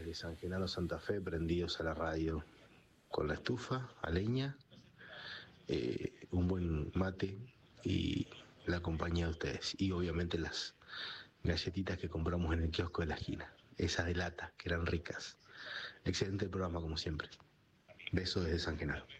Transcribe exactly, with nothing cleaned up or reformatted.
desde San Genaro Santa Fe, prendidos a la radio con la estufa, a leña, eh, un buen mate y la compañía de ustedes. Y obviamente las galletitas que compramos en el kiosco de la esquina, esas de lata, que eran ricas. Excelente programa como siempre. Besos desde San Genaro.